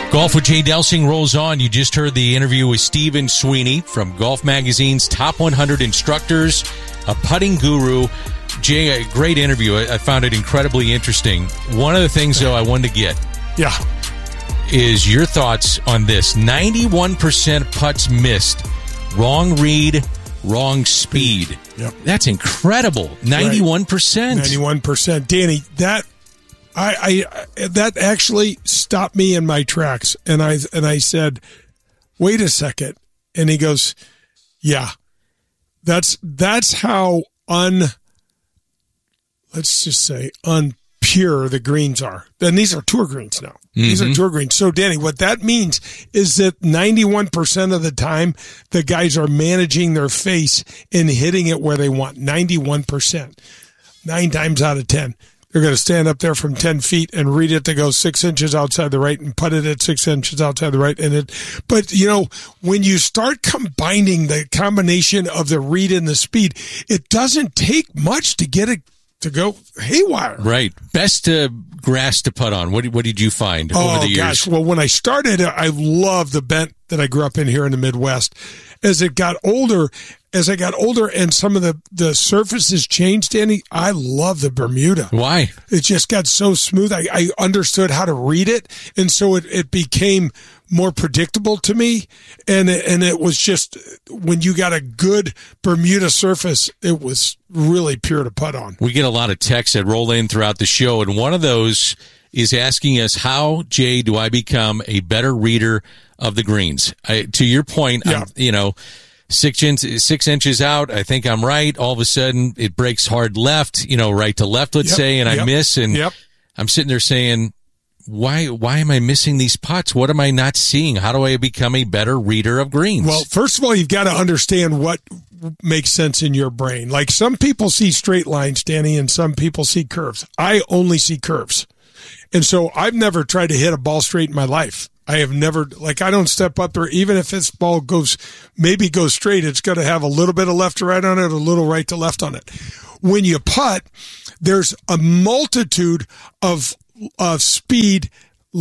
Golf with Jay Delsing rolls on. You just heard the interview with Stephen Sweeney from Golf Magazine's Top 100 Instructors, a putting guru. Jay, a great interview. I found it incredibly interesting. One of the things, though, I wanted to get is your thoughts on this. 91% putts missed. Wrong read, wrong speed. Yep. That's incredible. 91%. 91%. Danny, that actually stopped me in my tracks, and I said, "Wait a second." And he goes, "Yeah, that's how let's just say unpure the greens are." And these are tour greens now. These are tour greens. So, Danny, what that means is that 91% of the time, the guys are managing their face and hitting it where they want. 91%. 9 times out of 10. They're going to stand up there from 10 feet and read it to go 6 inches outside the right and put it at 6 inches outside the right. But when you start combining the combination of the read and the speed, it doesn't take much to get it to go haywire. Right. Best grass to putt on. What did you find over the years? Gosh. Well, when I started, I loved the bent that I grew up in here in the Midwest. As I got older and some of the surfaces changed, Danny, I love the Bermuda. Why? It just got so smooth. I understood how to read it, and so it became more predictable to me. And it was just, when you got a good Bermuda surface, it was really pure to putt on. We get a lot of texts that roll in throughout the show, and one of those is asking us, how, Jay, do I become a better reader of the greens? To your point, yeah. 6 inches out, I think I'm right. All of a sudden, it breaks hard left, right to left, let's say, and I miss. And I'm sitting there saying, why am I missing these putts? What am I not seeing? How do I become a better reader of greens? Well, first of all, you've got to understand what makes sense in your brain. Like, some people see straight lines, Danny, and some people see curves. I only see curves. And so I've never tried to hit a ball straight in my life. I have never, I don't step up there. Even if this ball goes straight, it's going to have a little bit of left to right on it, a little right to left on it. When you putt, there's a multitude of speed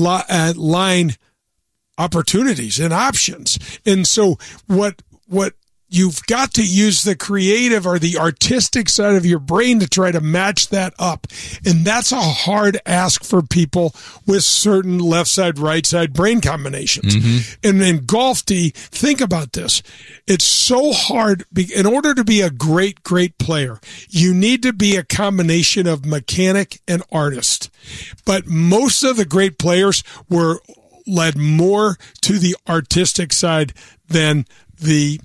line opportunities and options. And so what you've got to use the creative or the artistic side of your brain to try to match that up. And that's a hard ask for people with certain left side, right side brain combinations. And in golf, think about this. It's so hard. In order to be a great, great player, you need to be a combination of mechanic and artist. But most of the great players were led more to the artistic side than the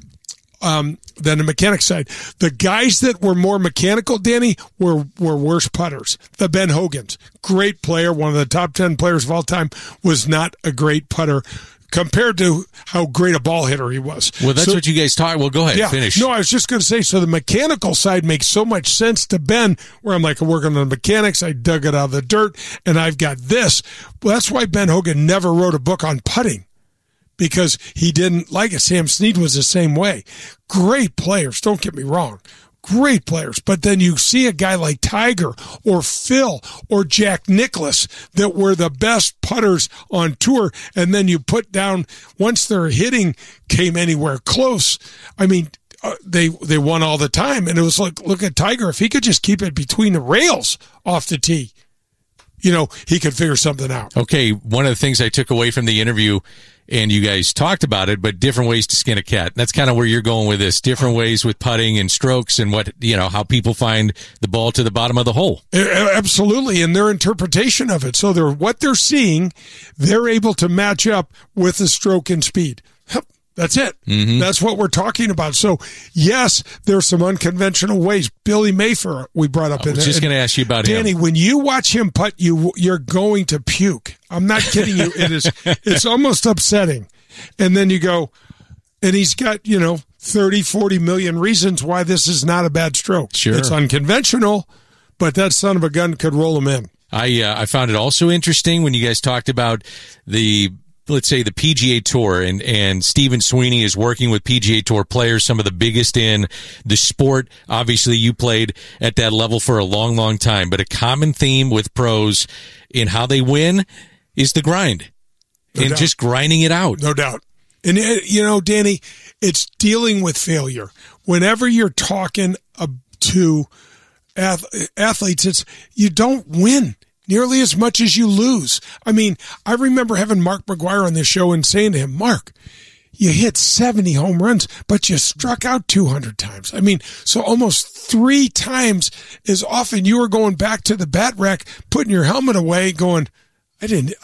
mechanic side. The guys that were more mechanical, Danny, were worse putters. The Ben Hogans, great player, one of the top 10 players of all time, was not a great putter compared to how great a ball hitter he was. Well, that's what you guys talk. Well, go ahead, finish. No, I was just going to say, so the mechanical side makes so much sense to Ben, where I'm like, I'm working on the mechanics, I dug it out of the dirt, and I've got this. Well, that's why Ben Hogan never wrote a book on putting, because he didn't like it. Sam Snead was the same way. Great players, don't get me wrong. Great players. But then you see a guy like Tiger or Phil or Jack Nicklaus that were the best putters on tour, and then you put down, once their hitting came anywhere close, I mean, they won all the time. And it was like, look at Tiger. If he could just keep it between the rails off the tee, he could figure something out. Okay, one of the things I took away from the interview, and you guys talked about it, but different ways to skin a cat. That's kind of where you're going with this. Different ways with putting and strokes and how people find the ball to the bottom of the hole. Absolutely, and their interpretation of it. So what they're seeing, they're able to match up with the stroke and speed. That's it. That's what we're talking about. So, yes, there's some unconventional ways. Billy Mayfair, we brought up in there. I was just going to ask you about Danny, him. when you watch him putt, you're going to puke. I'm not kidding you. It's almost upsetting. And then you go, and he's got, 30, 40 million reasons why this is not a bad stroke. Sure. It's unconventional, but that son of a gun could roll him in. I found it also interesting when you guys talked about let's say the PGA Tour, and Stephen Sweeney is working with PGA Tour players, some of the biggest in the sport. Obviously, you played at that level for a long, long time, but a common theme with pros in how they win is the grind. and just grinding it out. No doubt. And, Danny, it's dealing with failure. Whenever you're talking to athletes, you don't win nearly as much as you lose. I mean, I remember having Mark McGuire on this show and saying to him, Mark, you hit 70 home runs, but you struck out 200 times. I mean, so almost 3 times as often you were going back to the bat rack, putting your helmet away, going, I didn't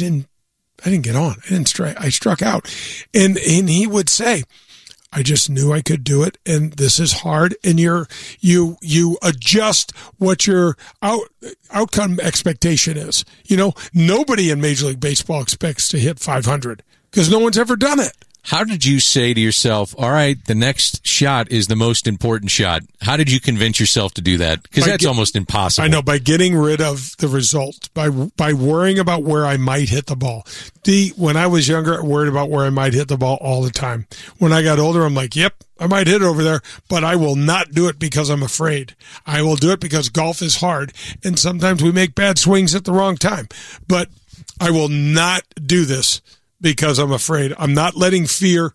get on. I struck out. And he would say, I just knew I could do it, and this is hard, and you adjust what your outcome expectation is. Nobody in Major League Baseball expects to hit 500 because no one's ever done it. How did you say to yourself, all right, the next shot is the most important shot? How did you convince yourself to do that? Because that's almost impossible. I know, by getting rid of the result, by worrying about where I might hit the ball. When I was younger, I worried about where I might hit the ball all the time. When I got older, I'm like, yep, I might hit it over there, but I will not do it because I'm afraid. I will do it because golf is hard, and sometimes we make bad swings at the wrong time. But I will not do this because I'm afraid. I'm not letting fear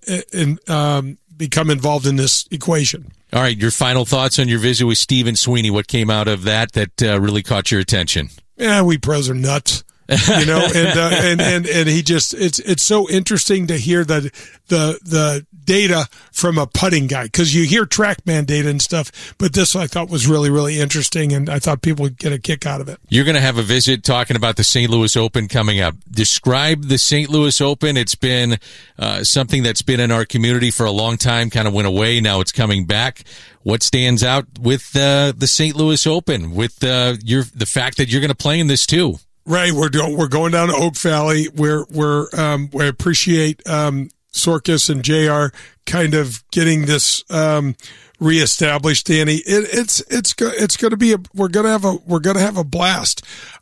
become involved in this equation. All right, your final thoughts on your visit with Stephen Sweeney. What came out of that really caught your attention? Yeah, we pros are nuts, and he just, it's so interesting to hear the data from a putting guy, because you hear TrackMan data and stuff, but this I thought was really, really interesting, and I thought people would get a kick out of it. You're going to have a visit talking about the St. Louis Open coming up. Describe the St. Louis Open. It's been something that's been in our community for a long time, kind of went away. Now it's coming back. What stands out with the St. Louis Open, with the fact that you're going to play in this too? Right, we're going down to Oak Valley. We appreciate Sorkis and JR kind of getting this reestablished, Danny. It's going to be we're going to have a blast.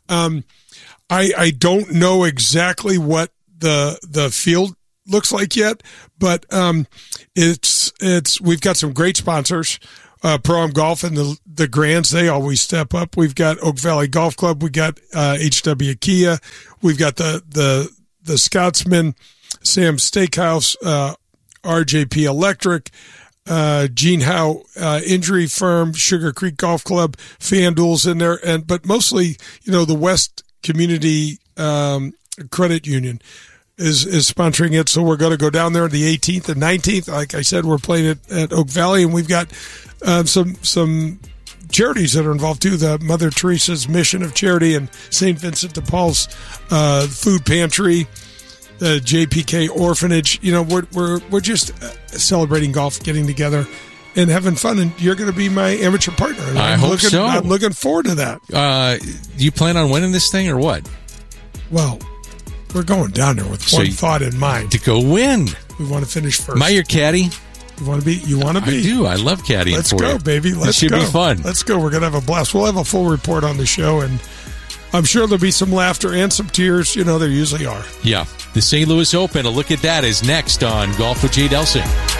I don't know exactly what the field looks like yet, but we've got some great sponsors. Pro-Am Golf and the Grands, they always step up. We've got Oak Valley Golf Club. We got HW Kia. We've got the Scotsman, Sam's Steakhouse, RJP Electric, Gene Howe Injury Firm, Sugar Creek Golf Club, FanDuel's in there, but mostly, the West Community Credit Union is sponsoring it. So we're going to go down there on the 18th and 19th. Like I said, we're playing it at Oak Valley, and we've got some charities that are involved too. The Mother Teresa's Mission of Charity and St. Vincent de Paul's Food Pantry, the JPK Orphanage. We're just celebrating golf, getting together, and having fun. And you're going to be my amateur partner. And I hope so. I'm looking forward to that. Do you plan on winning this thing or what? Well, we're going down there with one thought in mind. To go win. We want to finish first. Am I your caddy? You want to be? I do. I love caddying Let's for you. Let's go, baby. Let's go. It should be fun. Let's go. We're going to have a blast. We'll have a full report on the show, and I'm sure there'll be some laughter and some tears. There usually are. Yeah. The St. Louis Open, a look at that is next on Golf with Jay Delsing.